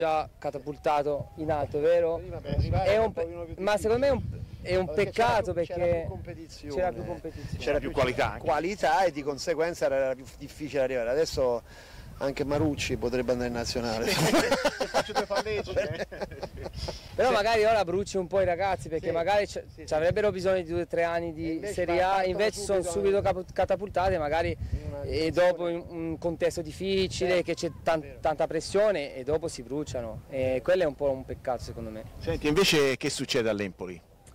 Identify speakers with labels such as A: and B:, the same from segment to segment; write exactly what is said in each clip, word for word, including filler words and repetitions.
A: già catapultato in alto, vero? È un pe- ma secondo me è un, è un peccato perché
B: c'era più competizione,
A: c'era più, competizione.
C: C'era più qualità anche.
B: qualità e di conseguenza era più difficile arrivare. Adesso anche Marucci potrebbe andare in nazionale.
C: Faccio due palleggi.
A: Però sì. Magari ora bruci un po' i ragazzi perché sì, magari c- sì, sì. avrebbero bisogno di due o tre anni di Serie A, invece sono subito cap- catapultate magari e dopo in un contesto difficile sì. che c'è tan- tanta pressione e dopo si bruciano e quello è un po' un peccato secondo me.
C: Senti, invece che succede all'Empoli?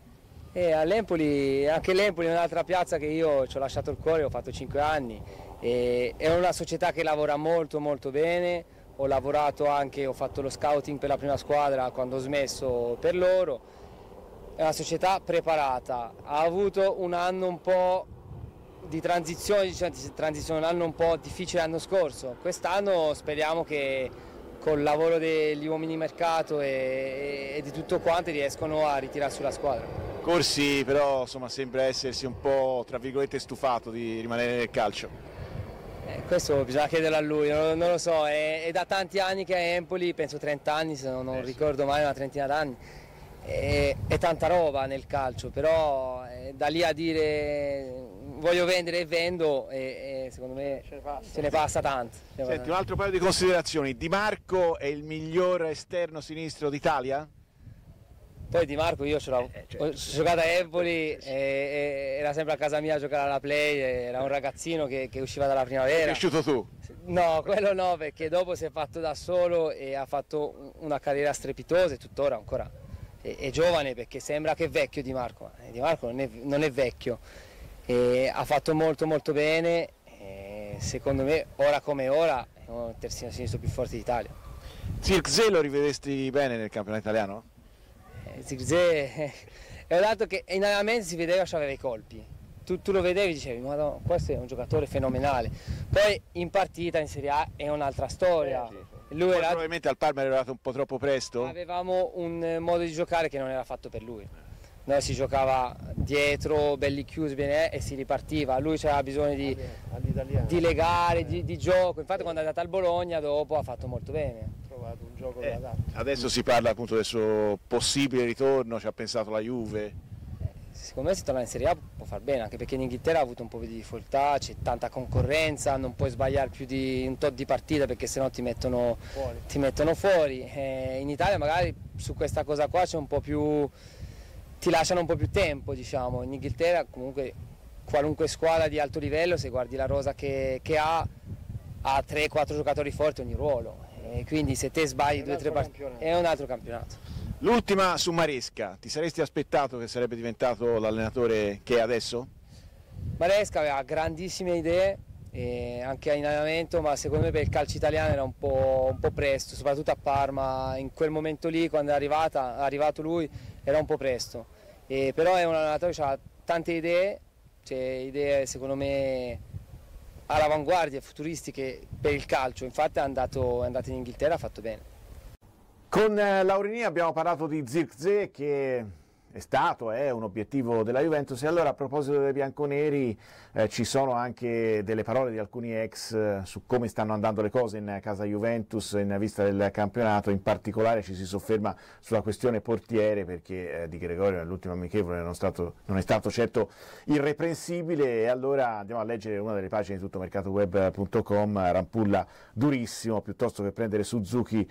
A: E all'Empoli, anche l'Empoli è un'altra piazza che io ci ho lasciato il cuore, ho fatto cinque anni, e è una società che lavora molto molto bene, ho lavorato anche, ho fatto lo scouting per la prima squadra quando ho smesso per loro, è una società preparata, ha avuto un anno un po' di transizione, cioè transizione, un anno un po' difficile l'anno scorso, quest'anno speriamo che col lavoro degli uomini mercato e, e di tutto quanto riescono a ritirarsi la squadra.
C: Corsi però insomma sembra essersi un po' tra virgolette stufato di rimanere nel calcio.
A: Eh, questo bisogna chiederlo a lui, non, non lo so, è, è da tanti anni che è a Empoli, penso trenta anni se non, non eh, ricordo sì. mai, una trentina d'anni, è, è tanta roba nel calcio, però è da lì a dire voglio vendere e vendo e, e secondo me ce ne passa, ce ne passa tanto.
C: Senti, un altro paio di considerazioni, Di Marco è il miglior esterno sinistro d'Italia?
A: Poi Di Marco io ce l'ho, eh, certo. ho giocato a Empoli, e, e, era sempre a casa mia a giocare alla Play, era un ragazzino che, che usciva dalla primavera.
C: È cresciuto tu?
A: No, quello no, perché dopo si è fatto da solo e ha fatto una carriera strepitosa e tuttora ancora è, è giovane perché sembra che è vecchio Di Marco, eh, Di Marco non è, non è vecchio, e ha fatto molto molto bene, e secondo me ora come ora è un terzino sinistro più forte d'Italia.
C: Zirkzee lo rivedesti bene nel campionato italiano?
A: Zirkzee è un dato che in allenamento si vedeva che aveva i colpi, tu, tu lo vedevi e dicevi ma questo è un giocatore fenomenale, poi in partita in Serie A è un'altra storia.
C: Eh, sì, sì.
A: Lui era...
C: probabilmente al Parma era arrivato un po' troppo presto?
A: Avevamo un modo di giocare che non era fatto per lui, noi si giocava dietro, belli chiusi bene, e si ripartiva, lui aveva bisogno di, di legare, di, di gioco, infatti quando è andato al Bologna dopo ha fatto molto bene.
B: Trovato un gioco
C: eh,
B: adatto.
C: Adesso si parla appunto del suo possibile ritorno, ci ha pensato la Juve.
A: Eh, secondo me se torna in Serie A può far bene, anche perché in Inghilterra ha avuto un po' di difficoltà, c'è tanta concorrenza, non puoi sbagliare più di un tot di partite perché sennò ti mettono fuori. Ti mettono fuori. Eh, in Italia magari su questa cosa qua c'è un po' più... ti lasciano un po' più tempo, diciamo. In Inghilterra comunque qualunque squadra di alto livello, se guardi la rosa che, che ha, ha tre quattro giocatori forti ogni ruolo, e quindi se te sbagli due o tre partite è un altro campionato.
C: L'ultima su Maresca, ti saresti aspettato che sarebbe diventato l'allenatore che è adesso?
A: Maresca aveva grandissime idee, eh, anche in allenamento, ma secondo me per il calcio italiano era un po', un po' presto, soprattutto a Parma, in quel momento lì quando è, arrivata, è arrivato lui era un po' presto, eh, però è un allenatore che ha tante idee, cioè idee secondo me all'avanguardia, futuristiche per il calcio, infatti è andato, è andato in Inghilterra, ha fatto bene.
C: Con Laurini abbiamo parlato di Zirkzee che è stato, è un obiettivo della Juventus, e allora a proposito dei bianconeri eh, ci sono anche delle parole di alcuni ex eh, su come stanno andando le cose in casa Juventus in vista del campionato, in particolare ci si sofferma sulla questione portiere perché eh, Di Gregorio nell'ultimo amichevole non, stato, non è stato certo irreprensibile, e allora andiamo a leggere una delle pagine di tuttomercatoweb punto com, Rampulla durissimo, piuttosto che prendere Suzuki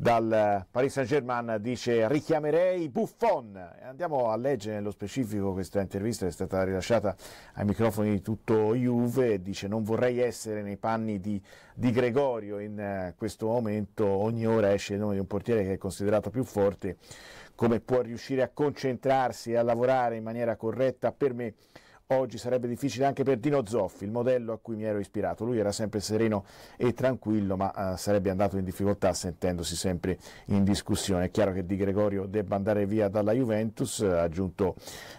C: dal Paris Saint-Germain dice richiamerei Buffon, andiamo a leggere nello specifico questa intervista che è stata rilasciata ai microfoni di Tutto Juve, dice non vorrei essere nei panni di, di Gregorio in uh, questo momento, ogni ora esce il nome di un portiere che è considerato più forte, come può riuscire a concentrarsi e a lavorare in maniera corretta, per me oggi sarebbe difficile anche per Dino Zoffi, il modello a cui mi ero ispirato. Lui era sempre sereno e tranquillo, ma uh, sarebbe andato in difficoltà sentendosi sempre in discussione. È chiaro che Di Gregorio debba andare via dalla Juventus, ha aggiunto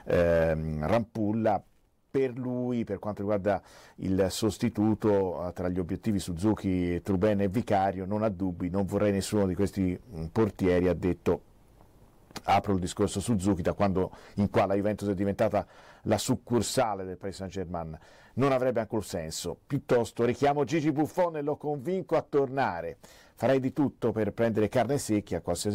C: ehm, Rampulla. Per lui, per quanto riguarda il sostituto, tra gli obiettivi Suzuki, Truben e Vicario, non ha dubbi, non vorrei nessuno di questi portieri, ha detto apro il discorso su Zucchi, da quando in qua la Juventus è diventata la succursale del Paris Saint-Germain, non avrebbe alcun senso. Piuttosto richiamo Gigi Buffon e lo convinco a tornare. Farei di tutto per prendere carne secchia a qualsiasi